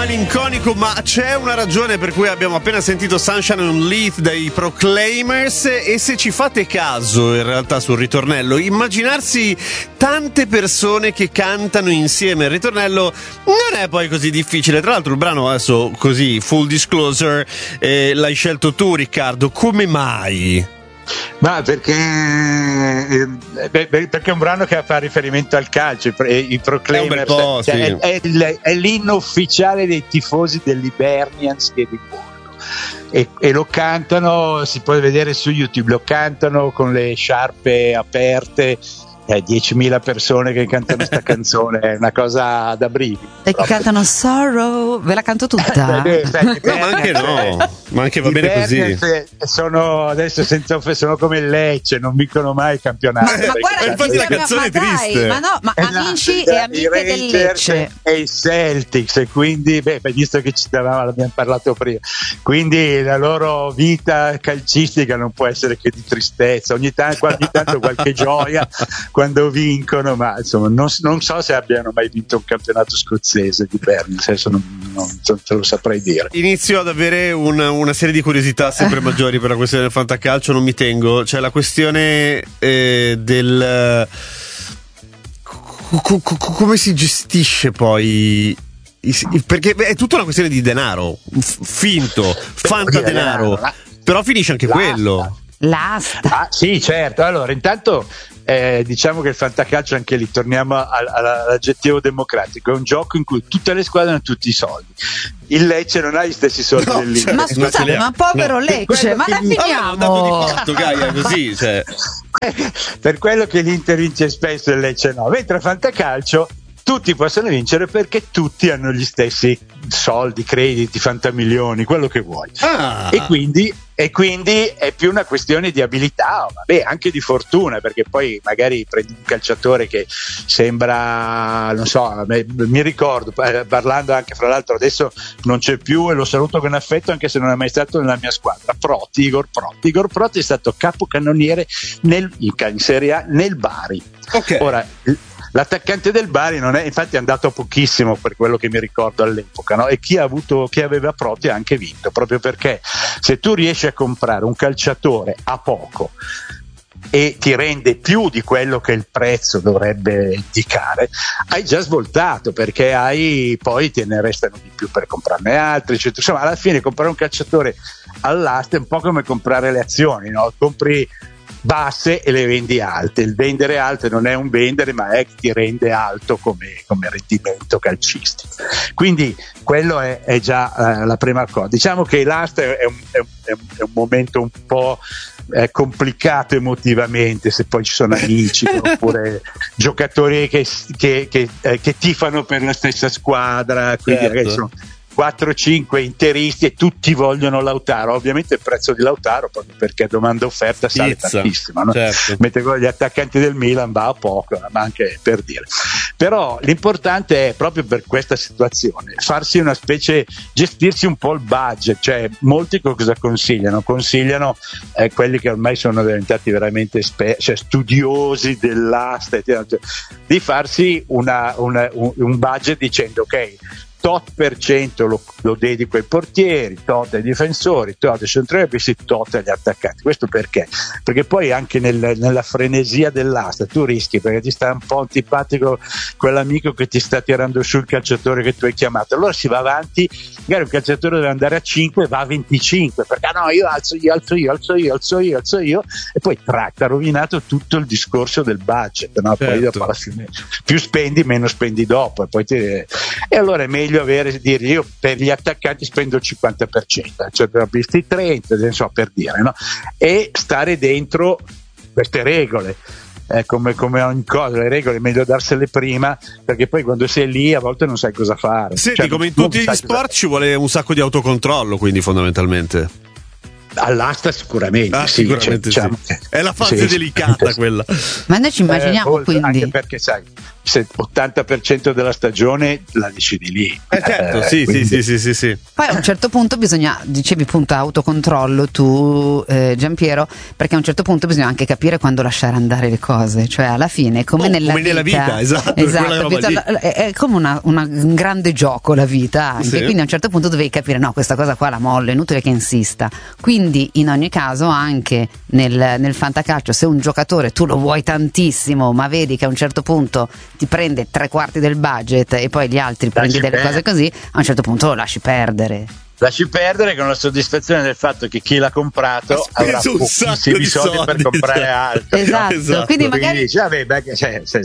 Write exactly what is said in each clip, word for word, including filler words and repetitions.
malinconico, ma c'è una ragione per cui abbiamo appena sentito Sunshine on Leith dei Proclaimers, e se ci fate caso in realtà sul ritornello, immaginarsi tante persone che cantano insieme il ritornello non è poi così difficile. Tra l'altro il brano, adesso così full disclosure, eh, l'hai scelto tu, Riccardo, come mai? Ma perché, eh, perché è un brano che fa riferimento al calcio, i, i Proclaimers, è, un cioè, sì. è, è, il, è l'inno ufficiale dei tifosi dell'Hibernians di Edimburgo, e, e lo cantano, si può vedere su YouTube, lo cantano con le sciarpe aperte. Eh, diecimila persone che cantano questa canzone, è una cosa da brividi. E che cantano Sorrow, ve la canto tutta. Eh, beh, no, ma anche no, ma anche va bene così. Sono adesso senza offesa, sono come il Lecce, non vincono mai il campionato. Ma, ma guarda, infatti la canzone è triste. Ma no, ma esatto, amici e amiche del Lecce e i Celtics, e quindi beh, visto che ci davamo, l'abbiamo parlato prima, quindi la loro vita calcistica non può essere che di tristezza, ogni tanto, ogni tanto qualche gioia quando vincono, ma insomma non, non so se abbiano mai vinto un campionato scozzese di Bernie, nel senso non, non, non te lo saprei dire. Inizio ad avere una, una serie di curiosità sempre maggiori per la questione del fantacalcio, non mi tengo, c'è la questione eh, del co- co- co- come si gestisce poi, perché è tutta una questione di denaro f- finto, fantadenaro, però finisce anche L'asta. quello. L'asta. Ah, sì, certo. Allora, intanto eh, diciamo che il fantacalcio, anche lì torniamo al, all'aggettivo democratico, è un gioco in cui tutte le squadre hanno tutti i soldi. Il Lecce non ha gli stessi soldi No, dell'Inter. cioè, Ma scusate, ma povero No. Lecce, ma la Quello che- finiamo. Un dato di fatto, Gaia, così, cioè. Per quello che l'Inter vince spesso e il Lecce no, mentre a fantacalcio tutti possono vincere perché tutti hanno gli stessi soldi, crediti, fantamilioni, quello che vuoi. Ah. E quindi, e quindi è più una questione di abilità, vabbè, anche di fortuna, perché poi magari prendi un calciatore che sembra, non so, me- mi ricordo, eh, parlando anche, fra l'altro adesso non c'è più e lo saluto con affetto anche se non è mai stato nella mia squadra, Proti, Igor Proti. Igor Proti è stato capocannoniere nel, in Serie A nel Bari. Ok. Ora, l'attaccante del Bari non è, infatti è andato pochissimo per quello che mi ricordo all'epoca, no? E chi ha avuto, chi aveva Proti ha anche vinto, proprio perché se tu riesci a comprare un calciatore a poco e ti rende più di quello che il prezzo dovrebbe indicare, hai già svoltato, perché hai, poi te ne restano di più per comprarne altri, cioè, insomma alla fine comprare un calciatore all'asta è un po' come comprare le azioni, no? Compri basse e le vendi alte. Il vendere alte non è un vendere, ma è che ti rende alto come, come rendimento calcistico. Quindi quello è, è già eh, la prima cosa. Diciamo che l'asta è un, è un, è un momento un po' eh, complicato emotivamente, se poi ci sono amici oppure giocatori che, che, che, eh, che tifano per la stessa squadra, quindi certo. Ragazzi, sono quattro cinque interisti e tutti vogliono Lautaro. Ovviamente il prezzo di Lautaro, proprio perché domanda offerta sale Pizza, tantissimo, no? certo. Mentre con gli attaccanti del Milan va a poco, ma anche per dire. Però l'importante è, proprio per questa situazione, farsi una specie, gestirsi un po' il budget. Cioè molti cosa consigliano? Consigliano eh, quelli che ormai sono diventati veramente esper- cioè studiosi dell'asta, di farsi una, una, un, un budget dicendo ok, tot per cento lo, lo dedico ai portieri, tot ai difensori, tot ai centrocampisti, tot agli attaccanti. Questo perché? Perché poi anche nel, nella frenesia dell'asta tu rischi, perché ti sta un po' antipatico quell'amico che ti sta tirando su il calciatore che tu hai chiamato, allora si va avanti, magari un calciatore deve andare a cinque, va a venticinque, perché no, io alzo io, alzo io, alzo io, alzo io, alzo io, e poi track, ha rovinato tutto il discorso del budget, no? Poi Certo. dopo alla fine più spendi, meno spendi dopo, e poi ti... e allora è meglio avere, dire, io per gli attaccanti spendo il cinquanta per cento, cioè per il trenta, non so, per dire, no? E stare dentro queste regole. Eh, come, come ogni cosa, le regole è meglio darsele prima, perché poi quando sei lì a volte non sai cosa fare. Senti, cioè, come in non tutti gli sai sport cosa... ci vuole un sacco di autocontrollo, quindi fondamentalmente all'asta sicuramente, ah, sì, sicuramente cioè, sì. diciamo, È la fase sì, delicata sì. quella. Ma noi ci immaginiamo Eh, molto, quindi anche perché sai, ottanta per cento della stagione la decidi lì. Eh certo, eh, sì, quindi... sì, sì, sì, sì. Poi a un certo punto bisogna, dicevi punto autocontrollo tu eh, Giampiero, perché a un certo punto bisogna anche capire quando lasciare andare le cose, cioè alla fine come, oh, nella, come vita, nella vita, esatto, esatto vita, è, è come una, una, un grande gioco la vita anche, sì. Quindi a un certo punto dovevi capire no, questa cosa qua la mollo, è inutile che insista, quindi in ogni caso anche nel, nel fantacalcio se un giocatore tu lo vuoi tantissimo ma vedi che a un certo punto ti prende tre quarti del budget e poi gli altri prendi delle cose così, a un certo punto lo lasci perdere. Lasci perdere con la soddisfazione del fatto che chi l'ha comprato avrà pochissimi soldi, soldi per comprare cioè. altro. Esatto, esatto. Quindi, quindi magari... dice, vabbè, beh, cioè, se,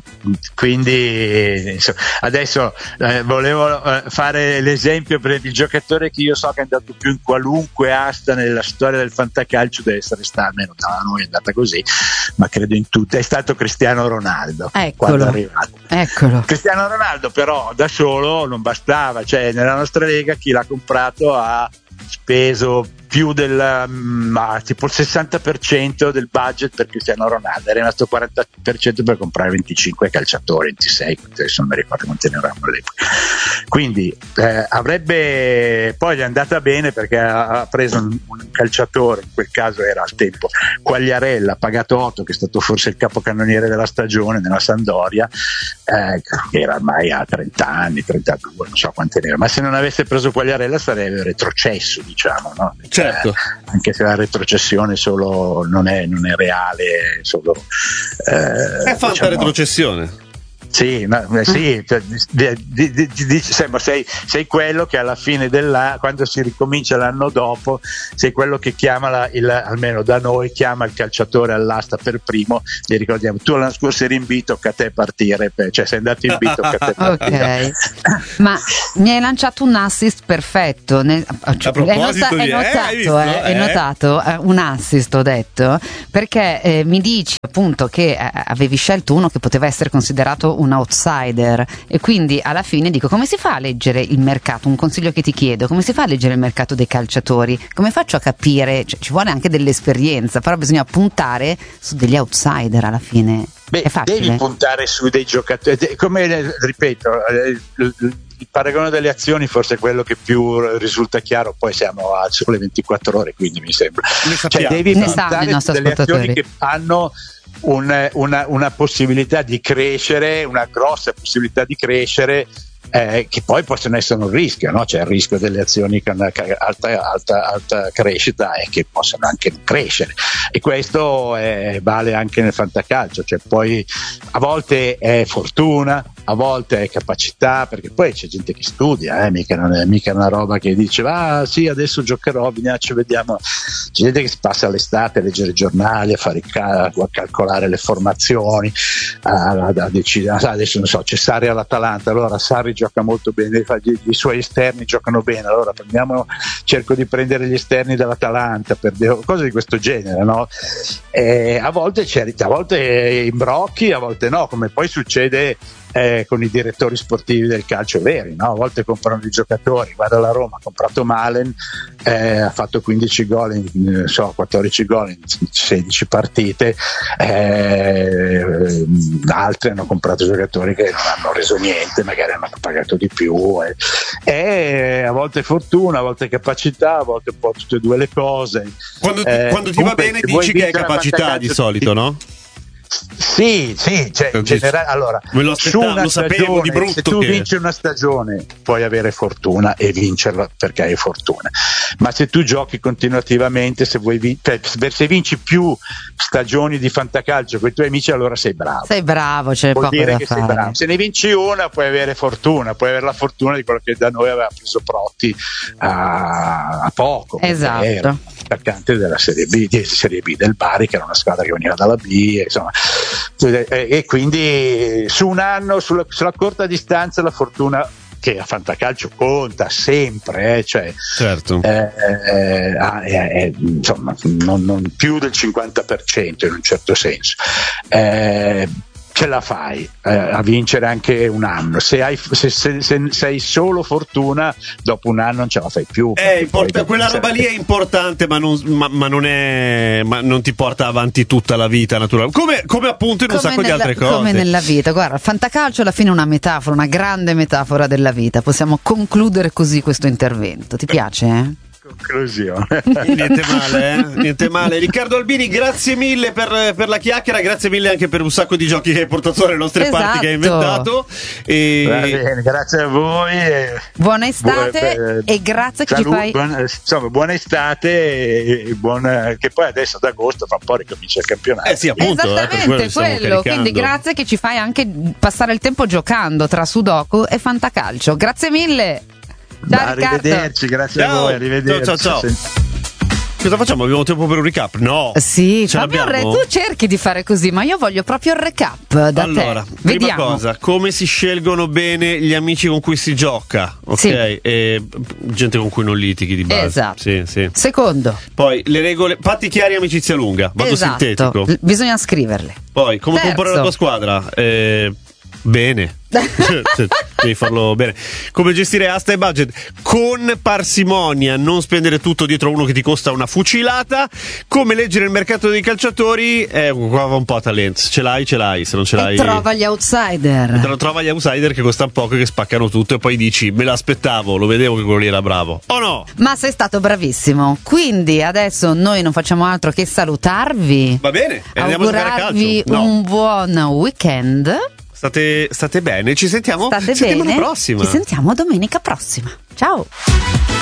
quindi insomma, adesso eh, volevo eh, fare l'esempio per il giocatore che io so che è andato più in qualunque asta nella storia del fantacalcio, deve essere stato, almeno da noi è andata così, ma credo in tutte, è stato Cristiano Ronaldo. Eccolo, è arrivato. Eccolo. Cristiano Ronaldo però da solo non bastava, cioè nella nostra lega chi l'ha comprato ha speso più del um, tipo il sessanta per cento del budget per Cristiano Ronaldo, è rimasto il quaranta per cento per comprare venticinque calciatori, ventisei, adesso non mi ricordo quanti ne eravamo lì. Quindi eh, avrebbe, poi gli è andata bene perché ha, ha preso un, un calciatore, in quel caso era al tempo Quagliarella, ha pagato otto, che è stato forse il capocannoniere della stagione nella Sampdoria, eh, che era ormai a trenta anni, trentadue, non so quanti ne era, ma se non avesse preso Quagliarella sarebbe retrocesso, diciamo, no? Certo. Eh, anche se la retrocessione solo non è, non è reale, solo eh, è fatta diciamo, retrocessione. Sì, no, sì, cioè, di, di, di, di, sembra, sei, sei quello che alla fine dell'anno, quando si ricomincia l'anno dopo, sei quello che chiama la, il, almeno da noi chiama il calciatore all'asta per primo. Ti ricordiamo, tu l'anno scorso eri in B, tocca a te partire, cioè sei andato in B, tocca a te partire. Ok, ma mi hai lanciato un assist perfetto. Nel, cioè, a proposito hai, nota, di, hai notato, eh, hai, eh, eh? hai notato eh, un assist, ho detto, perché eh, mi dici appunto che eh, avevi scelto uno che poteva essere considerato un outsider e quindi alla fine dico come si fa a leggere il mercato, un consiglio che ti chiedo, come si fa a leggere il mercato dei calciatori, come faccio a capire, cioè, ci vuole anche dell'esperienza, però bisogna puntare su degli outsider alla fine. Beh, è facile. Devi puntare su dei giocatori, come ripeto, il paragone delle azioni forse è quello che più risulta chiaro, poi siamo a sole ventiquattro ore, quindi mi sembra, cioè, devi ne puntare su delle azioni che hanno Un, una, una possibilità di crescere, una grossa possibilità di crescere, eh, che poi possono essere un rischio, no? C'è il rischio delle azioni con alta, alta, alta crescita e che possono anche non crescere, e questo è, vale anche nel fantacalcio, cioè poi a volte è fortuna, a volte è capacità, perché poi c'è gente che studia, eh? mica non è mica una roba che dice ah sì adesso giocherò, ci vediamo, c'è gente che si passa l'estate a leggere i giornali, a fare a calcolare le formazioni, a, a, a decidere, adesso non so, c'è Sarri all'Atalanta, allora Sarri gioca molto bene, i, i suoi esterni giocano bene, allora prendiamo, cerco di prendere gli esterni dell'Atalanta, per cose di questo genere, no? E a volte c'è, a volte imbrocchi, a volte no, come poi succede Eh, con i direttori sportivi del calcio veri, no? A volte comprano i giocatori, guarda la Roma ha comprato Malen, eh, ha fatto quindici gol in eh, so, quattordici gol in sedici partite, eh, altri hanno comprato giocatori che non hanno reso niente, magari hanno pagato di più, eh. E a volte fortuna, a volte capacità, a volte un po' tutte e due le cose. Quando, eh, quando ti va bene dici che è capacità di solito, no? Sì, sì, cioè in generale, allora, su una stagione, di brutto, se tu che... vinci una stagione puoi avere fortuna e vincerla perché hai fortuna, ma se tu giochi continuativamente, se vuoi vin- se vinci più stagioni di fantacalcio con i tuoi amici, allora sei bravo. Sei bravo, c'è Vuol poco dire da che fare. sei bravo. Se ne vinci una puoi avere fortuna, puoi avere la fortuna di quello che da noi aveva preso Protti a, a poco. Esatto. Era attaccante della Serie B, di Serie B del Bari, che era una squadra che veniva dalla B, insomma. E quindi su un anno, sulla, sulla corta distanza, la fortuna, che a fantacalcio conta sempre, eh, cioè, certo. eh, eh, eh, insomma non, non più del cinquanta per cento in un certo senso, eh, ce la fai eh, a vincere anche un anno. Se hai se, se, se, se hai solo fortuna, dopo un anno non ce la fai più. È import- quella roba lì è importante, ma non, ma, ma non è ma non ti porta avanti tutta la vita, naturalmente. Come, come appunto in un come sacco nella, di altre cose. Come nella vita, guarda, il fantacalcio alla fine è una metafora, una grande metafora della vita. Possiamo concludere così questo intervento. Ti piace? Eh? Conclusione. Niente male, eh? Niente male. Riccardo Albini, grazie mille per, per la chiacchiera, grazie mille anche per un sacco di giochi che hai portato alle nostre esatto. parti, che hai inventato. E... Va bene, grazie a voi. E... Buona estate buona, e grazie che salut, ci fai. Buona, insomma, buona estate e buona, che poi adesso ad agosto fra un po' ricomincia il campionato. Eh sì, appunto. Esattamente, eh, quello. Quindi grazie che ci fai anche passare il tempo giocando tra Sudoku e Fantacalcio. Grazie mille. Ciao, arrivederci, grazie ciao. a voi, arrivederci. Ciao, ciao, ciao. Cosa facciamo? Abbiamo tempo per un recap? No. Sì, ce proprio l'abbiamo? tu cerchi di fare così, ma io voglio proprio il recap da allora, te. Prima Vediamo. cosa, come si scelgono bene gli amici con cui si gioca, ok? Sì. E gente con cui non litighi di base. Esatto. Sì, sì. Secondo. Poi le regole, patti chiari, amicizia lunga. Vado esatto. sintetico. L- bisogna scriverle. Poi, come Terzo. comporre la tua squadra? Eh, bene. Devi farlo bene. Come gestire asta e budget con parsimonia, non spendere tutto dietro uno che ti costa una fucilata. Come leggere il mercato dei calciatori, eh, qua va un po' a talento. Ce l'hai, ce l'hai, se non ce l'hai E trova gli outsider. te lo trova gli outsider che costano poco e che spaccano tutto, e poi dici me l'aspettavo, lo vedevo che quello lì era bravo, o no? Ma sei stato bravissimo. Quindi adesso noi non facciamo altro che salutarvi. Va bene, e andiamo a giocare a augurarvi calcio. No. un buon weekend. State, state bene, ci sentiamo State settimana bene. prossima. Ci sentiamo domenica prossima. Ciao.